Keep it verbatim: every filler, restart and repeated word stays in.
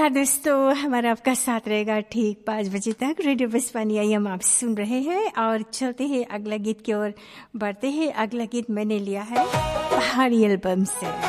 नमस्कार दोस्तों, हमारा आपका साथ रहेगा ठीक पाँच बजे तक। रेडियो बिस्वानी आई हम आप सुन रहे हैं और चलते हैं अगला गीत की ओर बढ़ते हैं। अगला गीत मैंने लिया है पहाड़ी एल्बम से।